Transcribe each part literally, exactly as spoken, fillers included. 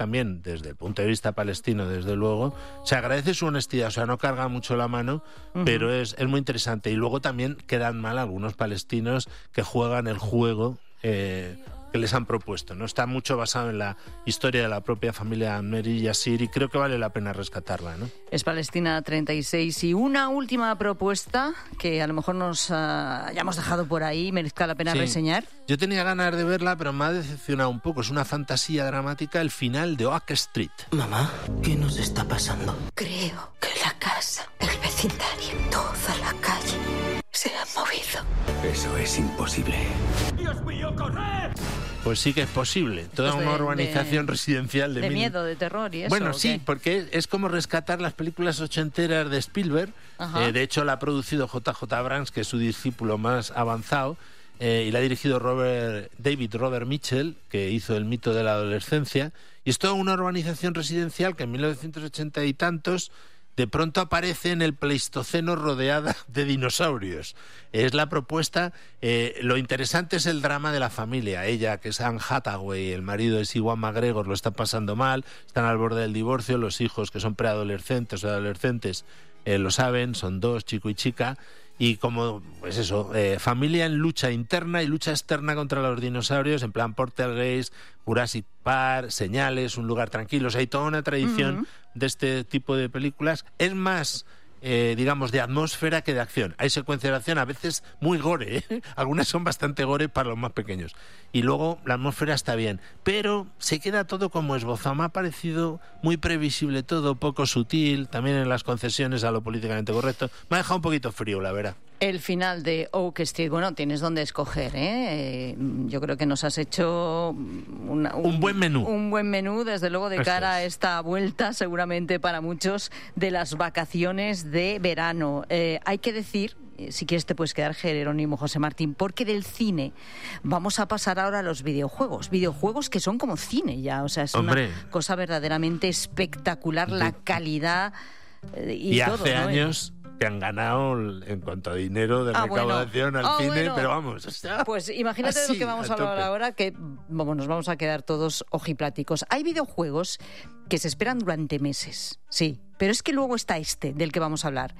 también, desde el punto de vista palestino, desde luego, se agradece su honestidad, o sea, no carga mucho la mano, uh-huh. pero es, es muy interesante. Y luego también quedan mal algunos palestinos que juegan el juego eh, que les han propuesto, ¿no? Está mucho basado en la historia de la propia familia Meri Yassir y creo que vale la pena rescatarla, ¿no? Es Palestina treinta y seis. Y una última propuesta que a lo mejor nos uh, hayamos dejado por ahí, merezca la pena sí. reseñar. Yo tenía ganas de verla, pero me ha decepcionado un poco. Es una fantasía dramática, el final de Oak Street. Mamá, ¿qué nos está pasando? Creo que la casa, el vecindario, toda la calle se ha movido. Eso es imposible. ¡Dios mío, corred! Pues sí que es posible. Toda pues de, una urbanización de, residencial de... De mil... miedo, de terror y eso. Bueno, sí, ¿qué? porque es como rescatar las películas ochenteras de Spielberg. Eh, de hecho, la ha producido J J Abrams, que es su discípulo más avanzado, eh, y la ha dirigido Robert, David Robert Mitchell, que hizo El mito de la adolescencia. Y es toda una urbanización residencial que en mil novecientos ochenta y tantos... de pronto aparece en el Pleistoceno rodeada de dinosaurios. Es la propuesta. Eh, lo interesante es el drama de la familia. Ella, que es Anne Hathaway, el marido es Ewan McGregor, lo está pasando mal, están al borde del divorcio, los hijos, que son preadolescentes o adolescentes, eh, lo saben, son dos, chico y chica, y como, pues eso, eh, familia en lucha interna y lucha externa contra los dinosaurios, en plan Poltergeist, Jurassic Park, Señales, Un lugar tranquilo. O sea, hay toda una tradición uh-huh. de este tipo de películas. Es más, eh, digamos, de atmósfera que de acción. Hay secuencias de acción, a veces muy gore, ¿eh? Algunas son bastante gore para los más pequeños. Y luego la atmósfera está bien, pero se queda todo como esbozado. Me ha parecido muy previsible todo, poco sutil, también en las concesiones a lo políticamente correcto. Me ha dejado un poquito frío, la verdad. El final de Oak Street, bueno, tienes donde escoger, ¿eh? Eh, yo creo que nos has hecho una, un, un buen menú. Un buen menú, desde luego, de cara a esta vuelta, seguramente para muchos, de las vacaciones de verano. Eh, hay que decir, si quieres te puedes quedar, Jerónimo José Martín, porque del cine vamos a pasar ahora a los videojuegos. Videojuegos que son como cine ya, o sea, es Hombre. una cosa verdaderamente espectacular, de... la calidad eh, y, y todo, hace ¿no? años que han ganado en cuanto a dinero de ah, recaudación bueno. al ah, cine, bueno. pero vamos, o sea, pues imagínate así, lo que vamos a hablar ahora, que vamos, nos vamos a quedar todos ojipláticos. Hay videojuegos que se esperan durante meses, sí, pero es que luego está este del que vamos a hablar,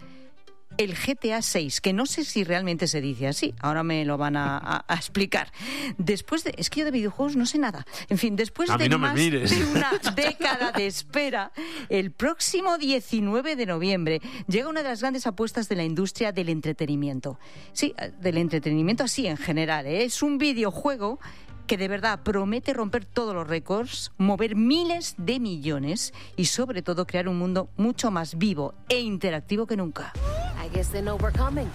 el G T A seis, que no sé si realmente se dice así, ahora me lo van a, a, a explicar. Después de, es que yo de videojuegos no sé nada. En fin, después a de no más de una década de espera, el próximo diecinueve de noviembre llega una de las grandes apuestas de la industria del entretenimiento. Sí, del entretenimiento así en general, ¿eh? Es un videojuego que de verdad promete romper todos los récords, mover miles de millones y sobre todo crear un mundo mucho más vivo e interactivo que nunca. I guess they know we're coming.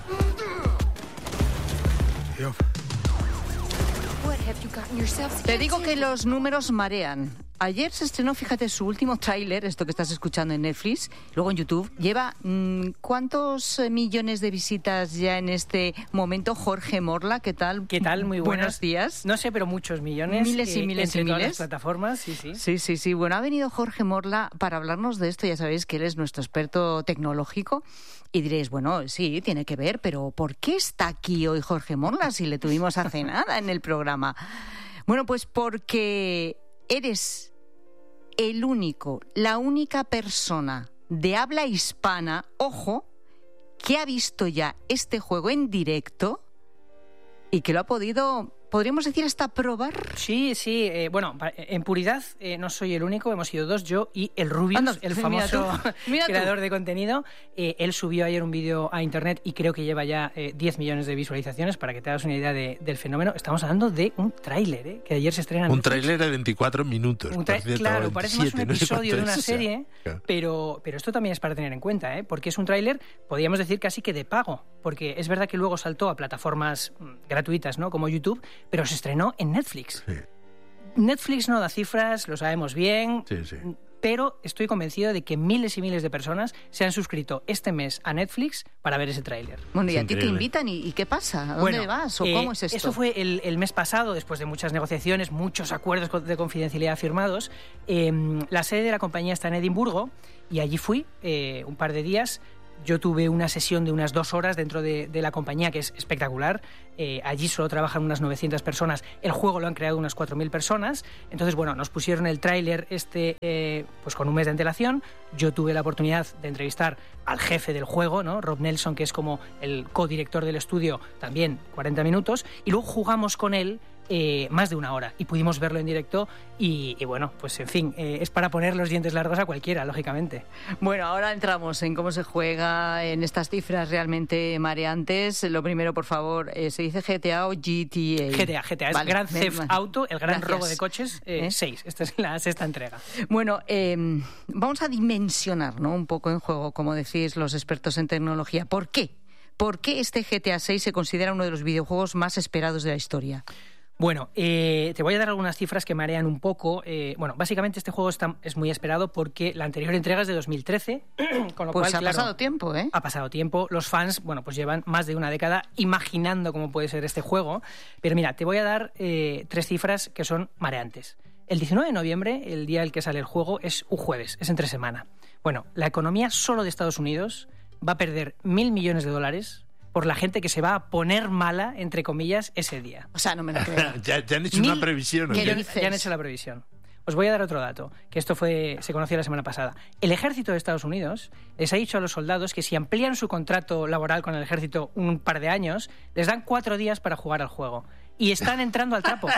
Yep. What have you gotten yourselves Te digo que los números marean. Ayer se estrenó, fíjate, su último tráiler, esto que estás escuchando en Netflix, luego en YouTube. Lleva, mmm, ¿cuántos millones de visitas ya en este momento? Jorge Morla, ¿qué tal? ¿Qué tal? Muy buenas. Buenos días. No sé, pero muchos millones. Miles y eh, miles entre y todas miles. Las plataformas, sí, sí. Sí, sí, sí. Bueno, ha venido Jorge Morla para hablarnos de esto. Ya sabéis que él es nuestro experto tecnológico. Y diréis, bueno, sí, tiene que ver, pero ¿por qué está aquí hoy Jorge Morla si le tuvimos hace nada en el programa? Bueno, pues porque eres el único, la única persona de habla hispana, ojo, que ha visto ya este juego en directo y que lo ha podido, podríamos decir, hasta probar. Sí, sí. Eh, bueno, en puridad eh, no soy el único, hemos sido dos, yo y el Rubius, Anda, el mira famoso tú, mira creador tú. de contenido. Eh, él subió ayer un vídeo a internet y creo que lleva ya eh, diez millones de visualizaciones, para que te hagas una idea de, del fenómeno. Estamos hablando de un tráiler, ¿eh? Que ayer se estrena en Un tráiler de veinticuatro minutos. Un tra- cierto, claro, parece más un episodio no sé de una es, serie, o sea, claro. pero, pero esto también es para tener en cuenta, ¿eh? Porque es un tráiler, podríamos decir casi que de pago, porque es verdad que luego saltó a plataformas gratuitas, ¿no? Como YouTube, pero se estrenó en Netflix. Sí. Netflix no da cifras, lo sabemos bien, Sí, sí. pero estoy convencido de que miles y miles de personas se han suscrito este mes a Netflix para ver ese tráiler. Bueno, y Es a ti te increíble. invitan, ¿y, y qué pasa? ¿A dónde Bueno, vas? ¿O eh, cómo es esto? Eso fue el, el mes pasado, después de muchas negociaciones, muchos acuerdos de confidencialidad firmados. Eh, la sede de la compañía está en Edimburgo y allí fui eh, un par de días. yo tuve una sesión de unas dos horas dentro de, de la compañía, que es espectacular. Eh, allí solo trabajan unas novecientas personas. El juego lo han creado unas cuatro mil personas. Entonces, bueno, nos pusieron el tráiler este eh, pues con un mes de antelación. Yo tuve la oportunidad de entrevistar al jefe del juego, ¿no? Rob Nelson, que es como el codirector del estudio, también cuarenta minutos. Y luego jugamos con él Eh, más de una hora y pudimos verlo en directo y, y bueno, pues en fin, eh, es para poner los dientes largos a cualquiera, lógicamente. Bueno, ahora entramos en cómo se juega, en estas cifras realmente mareantes. Lo primero, por favor, eh, ¿se dice G T A o G T A? G T A, G T A, es vale. Grand Theft Auto, el gran Gracias. robo de coches, eh, ¿Eh? seis. Esta es la sexta entrega. Bueno, eh, vamos a dimensionar, ¿no?, un poco en juego, como decís los expertos en tecnología. ¿Por qué? ¿Por qué este G T A seis se considera uno de los videojuegos más esperados de la historia? Bueno, eh, te voy a dar algunas cifras que marean un poco. Eh, bueno, básicamente este juego está, es muy esperado porque la anterior entrega es de dos mil trece, con lo pues cual, ha claro, pasado tiempo, ¿eh? Ha pasado tiempo. Los fans, bueno, pues llevan más de una década imaginando cómo puede ser este juego. Pero mira, te voy a dar eh, tres cifras que son mareantes. El diecinueve de noviembre, el día en el que sale el juego, es un jueves, es entre semana. Bueno, la economía solo de Estados Unidos va a perder mil millones de dólares por la gente que se va a poner mala, entre comillas, ese día. O sea, no me lo creo. ya, ya han hecho Mil... una previsión. ¿No? ¿Qué Ya, dices? ya han hecho la previsión. Os voy a dar otro dato, que esto fue se conoció la semana pasada. El ejército de Estados Unidos les ha dicho a los soldados que si amplían su contrato laboral con el ejército un par de años, les dan cuatro días para jugar al juego. Y están entrando al trapo.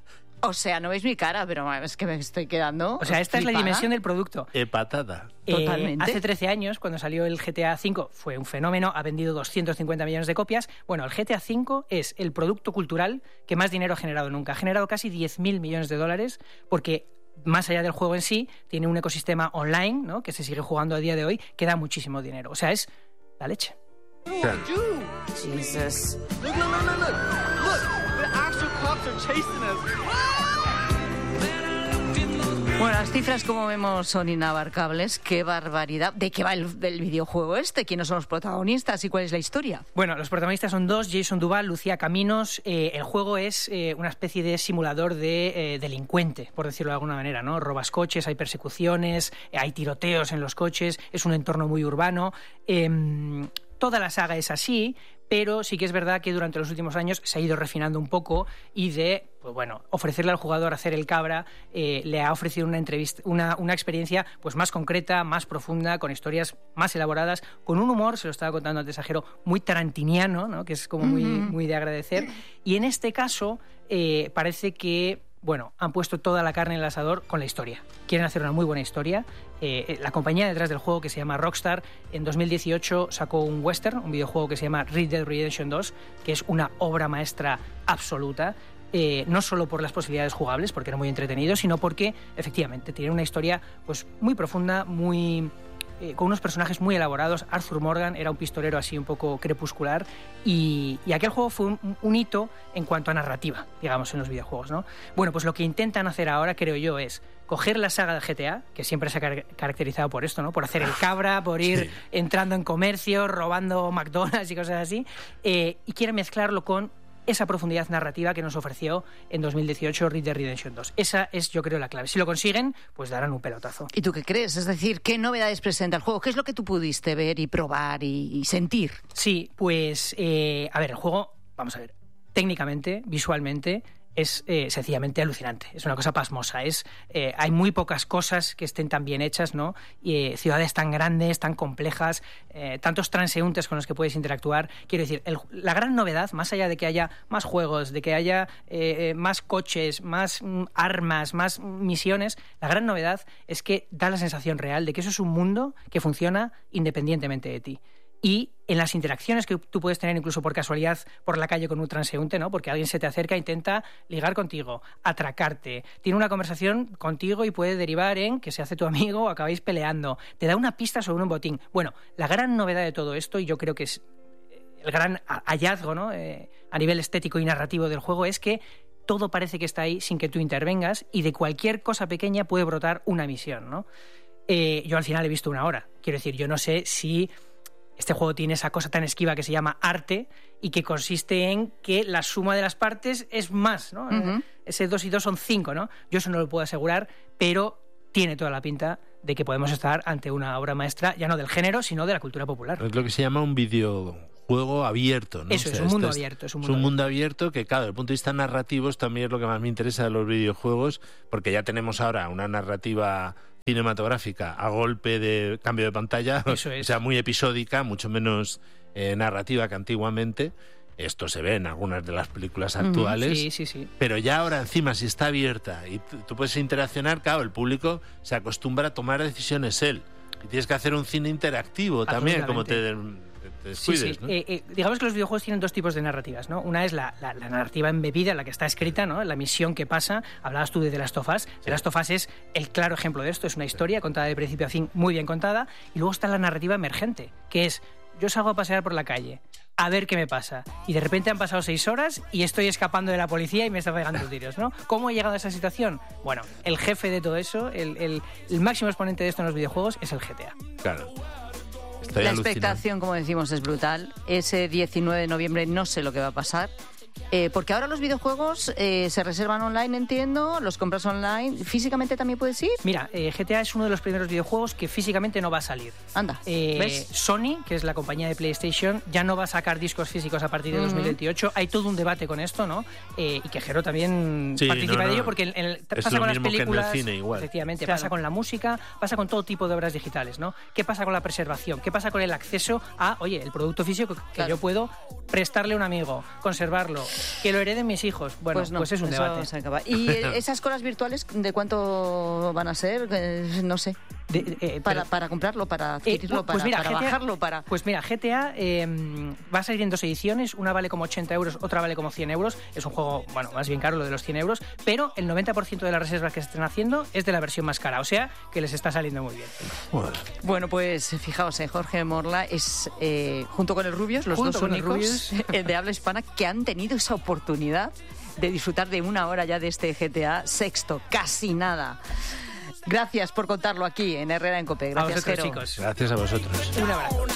O sea, no veis mi cara, pero es que me estoy quedando. O sea, esta es la flipada. dimensión del producto. Eh, patada. Totalmente. Eh, hace trece años, cuando salió el G T A cinco, fue un fenómeno, ha vendido doscientos cincuenta millones de copias. Bueno, el G T A cinco es el producto cultural que más dinero ha generado nunca. Ha generado casi diez mil millones de dólares porque, más allá del juego en sí, tiene un ecosistema online, ¿no?, que se sigue jugando a día de hoy, que da muchísimo dinero. O sea, es la leche. Claro. Jesus. Look, look, look, look, look. Look, the actual cops are chasing us. Bueno, las cifras, como vemos, son inabarcables. ¡Qué barbaridad! ¿De qué va el, el videojuego este? ¿Quiénes son los protagonistas y cuál es la historia? Bueno, los protagonistas son dos, Jason Duval, Lucía Caminos. Eh, el juego es eh, una especie de simulador de eh, delincuente, por decirlo de alguna manera, ¿no? Robas coches, hay persecuciones, eh, hay tiroteos en los coches, es un entorno muy urbano. Eh, toda la saga es así, pero sí que es verdad que durante los últimos años se ha ido refinando un poco y de, pues bueno, ofrecerle al jugador hacer el cabra eh, le ha ofrecido una entrevista, una, una experiencia pues más concreta, más profunda, con historias más elaboradas, con un humor, se lo estaba contando antes a Jero, muy tarantiniano, ¿no?, que es como muy, muy de agradecer. Y en este caso eh, parece que, bueno, han puesto toda la carne en el asador con la historia. Quieren hacer una muy buena historia. Eh, la compañía detrás del juego, que se llama Rockstar, en dos mil dieciocho sacó un western, un videojuego que se llama Red Dead Redemption dos, que es una obra maestra absoluta. Eh, no solo por las posibilidades jugables, porque era muy entretenido, sino porque, efectivamente, tiene una historia pues muy profunda, muy... Eh, con unos personajes muy elaborados. Arthur Morgan era un pistolero así un poco crepuscular y, y aquel juego fue un, un hito en cuanto a narrativa, digamos, en los videojuegos, ¿no? Bueno, pues lo que intentan hacer ahora, creo yo, es coger la saga de G T A, que siempre se ha car caracterizado por esto, ¿no?, por hacer el cabra, por ir sí. entrando en comercio, robando McDonald's y cosas así, eh, y quieren mezclarlo con esa profundidad narrativa que nos ofreció en dos mil dieciocho Red Dead Redemption dos. Esa es, yo creo, la clave. Si lo consiguen, pues darán un pelotazo. ¿Y tú qué crees? Es decir, ¿qué novedades presenta el juego? ¿Qué es lo que tú pudiste ver y probar y, y sentir? Sí, pues, eh, a ver, el juego, vamos a ver, técnicamente, visualmente, es eh, sencillamente alucinante. Es una cosa pasmosa. Es, eh, hay muy pocas cosas que estén tan bien hechas, ¿no? Y, eh, ciudades tan grandes, tan complejas, eh, tantos transeúntes con los que puedes interactuar. Quiero decir, el, la gran novedad, más allá de que haya más juegos, de que haya eh, más coches, más mm, armas, más misiones, la gran novedad es que da la sensación real de que eso es un mundo que funciona independientemente de ti. Y en las interacciones que tú puedes tener incluso por casualidad por la calle con un transeúnte, ¿no?, porque alguien se te acerca e intenta ligar contigo, atracarte, tiene una conversación contigo y puede derivar en que se hace tu amigo o acabáis peleando, te da una pista sobre un botín. Bueno, la gran novedad de todo esto, y yo creo que es el gran hallazgo, ¿no?, eh, a nivel estético y narrativo del juego, es que todo parece que está ahí sin que tú intervengas y de cualquier cosa pequeña puede brotar una misión, ¿no? Eh, yo al final he visto una hora. Quiero decir, yo no sé si este juego tiene esa cosa tan esquiva que se llama arte y que consiste en que la suma de las partes es más, ¿no? Uh-huh. Ese dos y dos son cinco, ¿no? Yo eso no lo puedo asegurar, pero tiene toda la pinta de que podemos estar ante una obra maestra, ya no del género, sino de la cultura popular. Es lo que se llama un videojuego abierto, ¿no? Eso, O sea, es un mundo es, abierto. Es un es mundo, un mundo abierto. abierto que, claro, desde el punto de vista narrativo también es lo que más me interesa de los videojuegos, porque ya tenemos ahora una narrativa cinematográfica a golpe de cambio de pantalla, Eso es. o sea, muy episódica, mucho menos eh, narrativa que antiguamente. Esto se ve en algunas de las películas actuales, sí, sí, sí. pero ya ahora encima, si está abierta y tú, tú puedes interaccionar, claro, el público se acostumbra a tomar decisiones él. Y tienes que hacer un cine interactivo también, como te, te descuides, sí, sí. ¿no? Eh, eh, digamos que los videojuegos tienen dos tipos de narrativas, ¿no? Una es la, la, la narrativa embebida, la que está escrita, ¿no? La misión que pasa. Hablabas tú de The Last of Us. Sí. The Last of Us es el claro ejemplo de esto. Es una historia contada de principio a fin, muy bien contada. Y luego está la narrativa emergente, que es: yo salgo a pasear por la calle, a ver qué me pasa. Y de repente han pasado seis horas y estoy escapando de la policía y me está pegando tiros, ¿no? ¿Cómo he llegado a esa situación? Bueno, el jefe de todo eso, el, el, el máximo exponente de esto en los videojuegos es el G T A. Claro. Estoy la alucinando. expectación, como decimos, es brutal. Ese diecinueve de noviembre no sé lo que va a pasar. Eh, porque ahora los videojuegos eh, se reservan online, entiendo, los compras online. ¿Físicamente también puedes ir? Mira, eh, G T A es uno de los primeros videojuegos que físicamente no va a salir. Anda, eh, ¿ves? Sony, que es la compañía de PlayStation, ya no va a sacar discos físicos a partir de uh-huh. dos mil veintiocho. Hay todo un debate con esto, ¿no? Eh, y que Jero también sí, participa no, no. de ello, porque en el, es pasa lo con las mismo películas. Que en el cine, igual. Efectivamente, claro. pasa con la música, pasa con todo tipo de obras digitales, ¿no? ¿Qué pasa con la preservación? ¿Qué pasa con el acceso a, oye, el producto físico que claro. yo puedo prestarle a un amigo, conservarlo, que lo hereden mis hijos? Bueno, pues, no, pues es un debate. Se acaba. ¿Y esas colas virtuales de cuánto van a ser? Eh, no sé. De, eh, para, pero, para comprarlo, para adquirirlo, eh, pues para, mira, para G T A, bajarlo, para... Pues mira, G T A eh, va a salir en dos ediciones. Una vale como ochenta euros, otra vale como cien euros. Es un juego, bueno, más bien caro, lo de los cien euros. Pero el noventa por ciento de las reservas que se están haciendo es de la versión más cara. O sea, que les está saliendo muy bien. Bueno, bueno pues fijaos, eh, Jorge Morla es, eh, junto con el Rubius, los junto dos únicos Rubius. de habla hispana que han tenido esa oportunidad de disfrutar de una hora ya de este G T A sexto, casi nada. Gracias por contarlo aquí en Herrera en Cope. Gracias, a vosotros, Jero. chicos. Gracias a vosotros. Un abrazo.